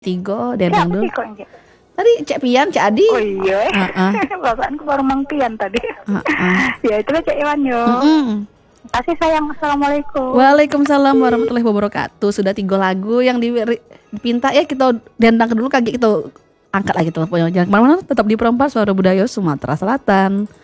Tigo Ya, dendang apa dulu. sih kok enggak? Tadi Cek Pian, Cek Adi. Oh iya, Heeh. bapaanku baru mangpian tadi. Heeh. Ya itu Cak Iwan yo. Mm-mm. Kasih sayang, assalamualaikum. Waalaikumsalam warahmatullahi wabarakatuh. Sudah 3 lagu yang dipinta ya kita dendang dulu kaki kita angkat lagi teleponnya. Jangan kemana-mana, tetap di Perempat Suara Budaya Sumatera Selatan.